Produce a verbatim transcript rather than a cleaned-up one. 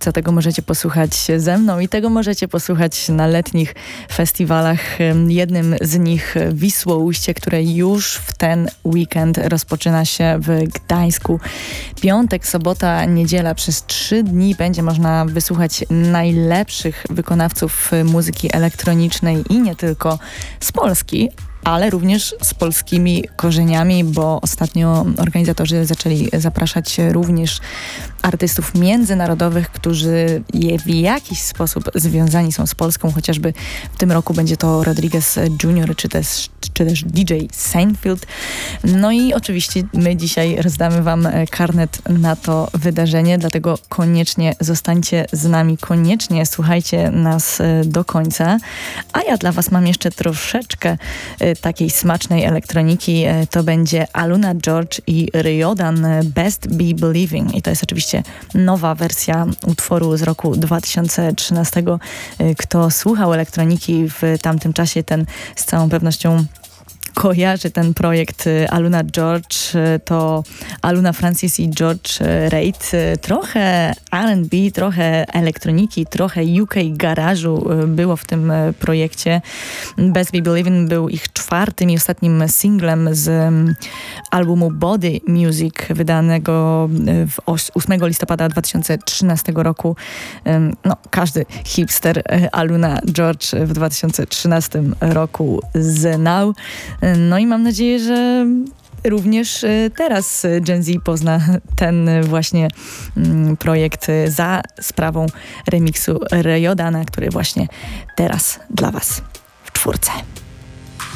czerwca. Tego możecie posłuchać ze mną i tego możecie posłuchać na letnich festiwalach. Jednym z nich Wisłoujście, które już w ten weekend rozpoczyna się w Gdańsku. Piątek, sobota, niedziela. Przez trzy dni będzie można wysłuchać najlepszych wykonawców muzyki elektronicznej i nie tylko z Polski, ale również z polskimi korzeniami, bo ostatnio organizatorzy zaczęli zapraszać również artystów międzynarodowych, którzy je w jakiś sposób związani są z Polską. Chociażby w tym roku będzie to Rodriguez junior, czy też, czy też D J Seinfeld. No i oczywiście my dzisiaj rozdamy wam karnet na to wydarzenie, dlatego koniecznie zostańcie z nami, koniecznie słuchajcie nas do końca. A ja dla was mam jeszcze troszeczkę takiej smacznej elektroniki. To będzie Aluna George i Ryodan Best Be Believing. I to jest oczywiście nowa wersja utworu z roku dwa tysiące trzynastego. Kto słuchał elektroniki w tamtym czasie, ten z całą pewnością kojarzy ten projekt Aluna George. To Aluna Francis i George Reid. Trochę R and B, trochę elektroniki, trochę U K garażu było w tym projekcie. Best Be Believing był ich czwartym i ostatnim singlem z albumu Body Music, wydanego w ósmego listopada dwa tysiące trzynastego roku. No, każdy hipster Aluna George w dwa tysiące trzynastym roku znał. No i mam nadzieję, że również teraz Gen Z pozna ten właśnie projekt za sprawą remiksu Ryodana, który właśnie teraz dla was w czwórce.